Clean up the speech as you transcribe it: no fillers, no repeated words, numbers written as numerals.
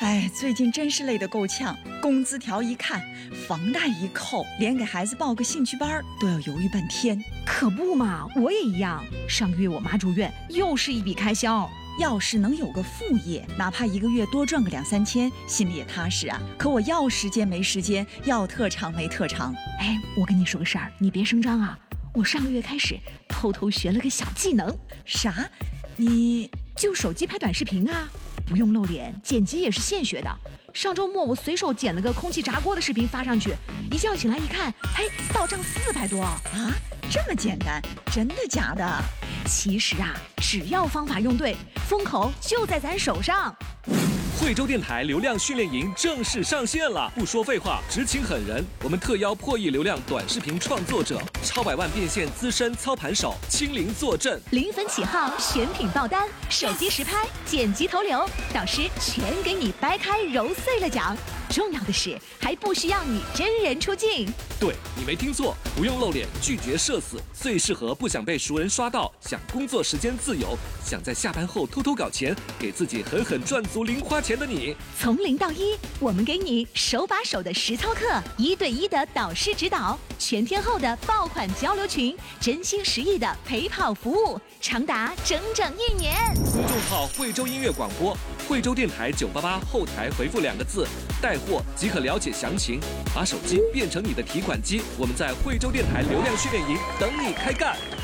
哎，最近真是累得够呛，工资条一看，房贷一扣，连给孩子报个兴趣班都要犹豫半天。 可不嘛，我也一样。上个月我妈住院，又是一笔开销。 要是能有个副业，哪怕一个月多赚个2-3千，心里也踏实啊。可我要时间没时间，要特长没特长。 哎，我跟你说个事儿，你别声张啊。我上个月开始偷偷学了个小技能。 啥？你就手机拍短视频啊，不用露脸，剪辑也是现学的。上周末我随手剪了个空气炸锅的视频发上去，一觉醒来一看，嘿，到账400多啊！ 这么简单？真的假的？ 其实啊，只要方法用对，风口就在咱手上。 惠州电台流量训练营正式上线了！不说废话，只请狠人，我们特邀破亿流量短视频创作者、超百万变现资深操盘手亲临坐镇 ，0分起号，选品爆单，手机实拍，剪辑投流，导师全给你掰开揉碎了讲。重要的是，还不需要你真人出镜。 对，你没听错，不用露脸，拒绝社死，最适合不想被熟人刷到，想工作时间自由，想在下班后偷偷搞钱，给自己狠狠赚足零花钱的你。 从0到1，我们给你手把手的实操课，1对1的导师指导，全天候的爆款交流群，真心实意的陪跑服务，长达整整1年。 公众号惠州音乐广播，惠州电台988后台回复2个字带货即可了解详情，把手机变成你的提款机。我们在惠州电台流量训练营等你开干。